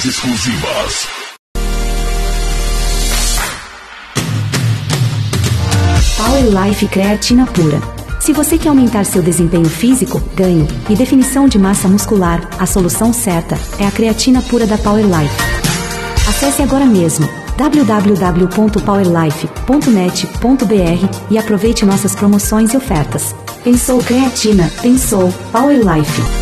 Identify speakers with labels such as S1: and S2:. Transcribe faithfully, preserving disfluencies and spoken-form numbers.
S1: Exclusivas.
S2: Power Life Creatina Pura. Se você quer aumentar seu desempenho físico, ganho e definição de massa muscular, a solução certa é a creatina pura da Power Life. Acesse agora mesmo w w w ponto power life ponto net ponto b r e aproveite nossas promoções e ofertas. Pensou creatina, pensou Power Life.